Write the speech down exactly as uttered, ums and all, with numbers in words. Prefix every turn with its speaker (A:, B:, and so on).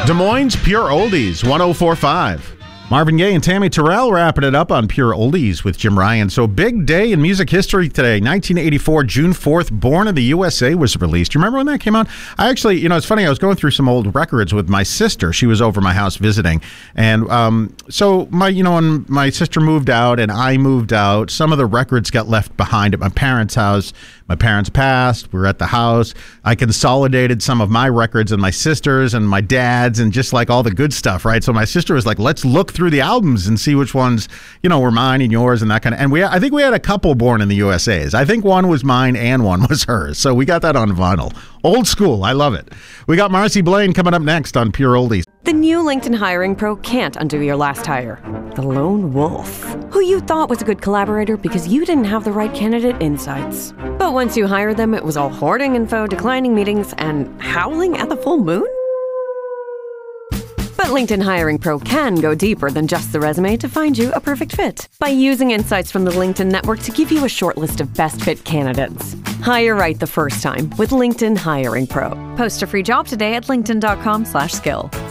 A: Des Moines Pure Oldies, one oh four point five. Marvin Gaye and Tammy Terrell wrapping it up on Pure Oldies with Jim Ryan. So big day in music history today. nineteen eighty-four, June fourth, Born in the U S A was released. You remember when that came out? I actually, you know, it's funny. I was going through some old records with my sister. She was over my house visiting. And um, so my, you know, when my sister moved out and I moved out, some of the records got left behind at my parents' house. My parents passed. We were at the house. I consolidated some of my records and my sister's and my dad's and just like all the good stuff, right? So my sister was like, let's look through the albums and see which ones, you know, were mine and yours and that kind of. And we, I think we had a couple Born in the U S A's. I think one was mine and one was hers. So we got that on vinyl. Old school. I love it. We got Marcy Blaine coming up next on Pure Oldies.
B: The new LinkedIn Hiring Pro can't undo your last hire. The lone wolf, who you thought was a good collaborator because you didn't have the right candidate insights. But once you hired them, it was all hoarding info, declining meetings, and howling at the full moon? But LinkedIn Hiring Pro can go deeper than just the resume to find you a perfect fit by using insights from the LinkedIn network to give you a short list of best fit candidates. Hire right the first time with LinkedIn Hiring Pro. Post a free job today at linkedin dot com slash skill.